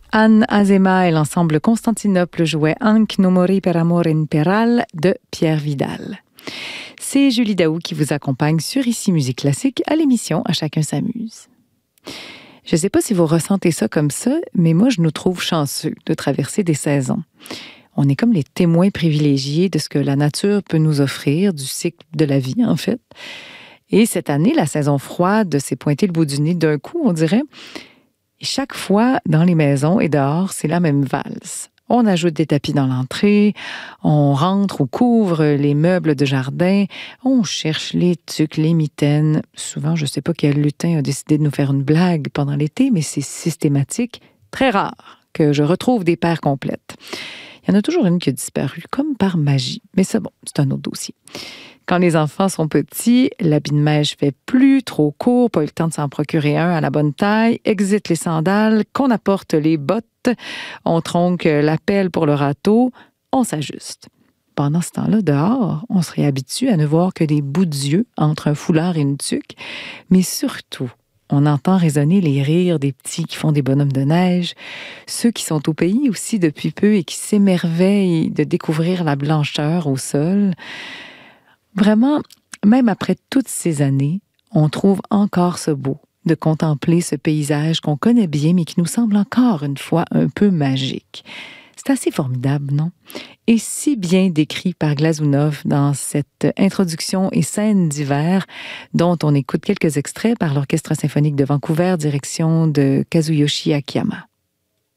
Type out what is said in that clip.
Anne Azema et l'ensemble Constantinople jouaient Anche non morì per amore imperal de Pierre Vidal. C'est Julie Daou qui vous accompagne sur Ici Musique Classique à l'émission À chacun s'amuse. Je ne sais pas si vous ressentez ça comme ça, mais moi, je nous trouve chanceux de traverser des saisons. On est comme les témoins privilégiés de ce que la nature peut nous offrir, du cycle de la vie, en fait. Et cette année, la saison froide s'est pointée le bout du nez d'un coup, on dirait. Et chaque fois, dans les maisons et dehors, c'est la même valse. On ajoute des tapis dans l'entrée, on rentre ou couvre les meubles de jardin, on cherche les tucs, les mitaines. Souvent, je ne sais pas quel lutin a décidé de nous faire une blague pendant l'été, mais c'est systématique, très rare que je retrouve des paires complètes. Il y en a toujours une qui a disparu, comme par magie. Mais ça, bon, c'est un autre dossier. Quand les enfants sont petits, l'habit de neige fait plus trop court, pas eu le temps de s'en procurer un à la bonne taille, exit les sandales, qu'on apporte les bottes, on tronque la pelle pour le râteau, on s'ajuste. Pendant ce temps-là, dehors, on se réhabitue à ne voir que des bouts d'yeux entre un foulard et une tuque, mais surtout, on entend résonner les rires des petits qui font des bonhommes de neige, ceux qui sont au pays aussi depuis peu et qui s'émerveillent de découvrir la blancheur au sol. Vraiment, même après toutes ces années, on trouve encore ce beau de contempler ce paysage qu'on connaît bien, mais qui nous semble encore une fois un peu magique. C'est assez formidable, non? Et si bien décrit par Glazunov dans cette introduction et scène d'hiver, dont on écoute quelques extraits par l'Orchestre symphonique de Vancouver, direction de Kazuyoshi Akiyama.